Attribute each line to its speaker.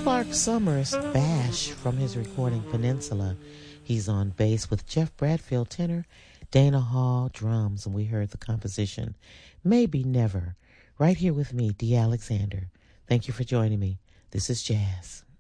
Speaker 1: Clark Summers, Bash, from his recording Peninsula. He's on bass with Jeff Bradfield tenor, Dana Hall drums, and we heard the composition Maybe Never, right here with me, Dee Alexander. Thank you for joining me. This is Jazz.